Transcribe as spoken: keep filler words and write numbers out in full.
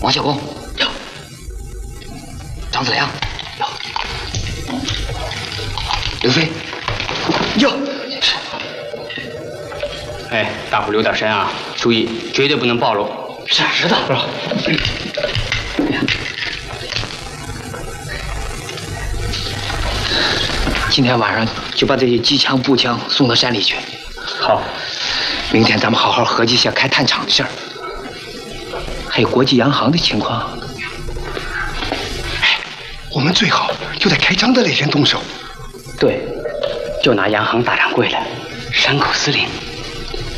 王小公有，张子良有，刘飞有。是。 哎，大伙留点神啊！注意，绝对不能暴露。 是知道。今天晚上就把这些机枪、步枪送到山里去。 好。 明天咱们好好合计一下开炭厂的事儿，还有国际洋行的情况。 哎，我们最好就在开张的那天动手。 对，就拿洋行大掌柜了，山口司令